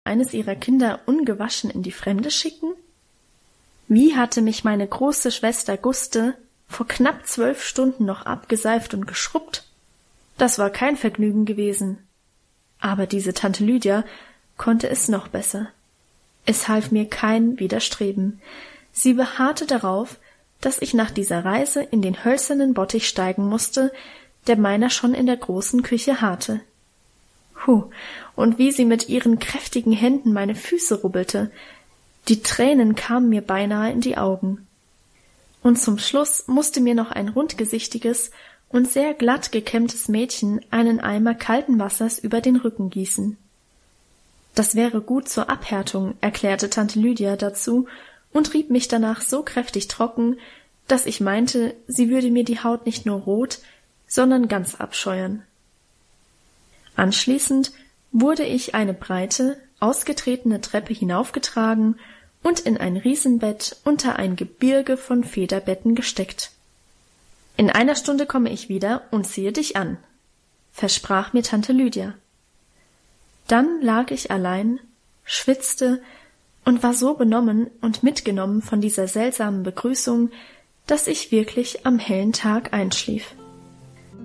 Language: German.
eines ihrer Kinder ungewaschen in die Fremde schicken? Wie hatte mich meine große Schwester Guste vor knapp 12 Stunden noch abgeseift und geschrubbt? Das war kein Vergnügen gewesen. Aber diese Tante Lydia konnte es noch besser. Es half mir kein Widerstreben. Sie beharrte darauf, dass ich nach dieser Reise in den hölzernen Bottich steigen musste, der meiner schon in der großen Küche harrte. Und wie sie mit ihren kräftigen Händen meine Füße rubbelte. Die Tränen kamen mir beinahe in die Augen. Und zum Schluss musste mir noch ein rundgesichtiges und sehr glatt gekämmtes Mädchen einen Eimer kalten Wassers über den Rücken gießen. Das wäre gut zur Abhärtung, erklärte Tante Lydia dazu und rieb mich danach so kräftig trocken, dass ich meinte, sie würde mir die Haut nicht nur rot, sondern ganz abscheuern. Anschließend wurde ich eine breite, ausgetretene Treppe hinaufgetragen und in ein Riesenbett unter ein Gebirge von Federbetten gesteckt. »In einer Stunde komme ich wieder und ziehe dich an«, versprach mir Tante Lydia. Dann lag ich allein, schwitzte und war so benommen und mitgenommen von dieser seltsamen Begrüßung, dass ich wirklich am hellen Tag einschlief.